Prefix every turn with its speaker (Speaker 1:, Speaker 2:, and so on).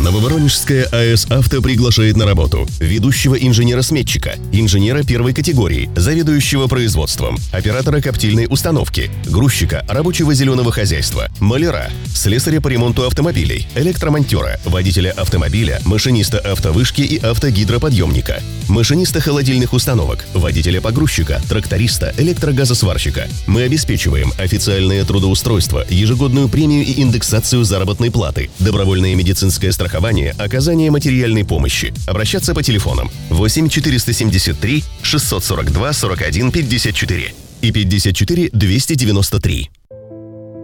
Speaker 1: Нововоронежская АЭС «Авто» приглашает на работу ведущего инженера-сметчика, инженера первой категории, заведующего производством, оператора коптильной установки, грузчика рабочего зеленого хозяйства, маляра, слесаря по ремонту автомобилей, электромонтера, водителя автомобиля, машиниста автовышки и автогидроподъемника, машиниста холодильных установок, водителя погрузчика, тракториста, электрогазосварщика. Мы обеспечиваем официальное трудоустройство, ежегодную премию и индексацию заработной платы, добровольное медицинское страхование, оказание материальной помощи. Обращаться по телефонам 8 473 642 41 54 и 54 293.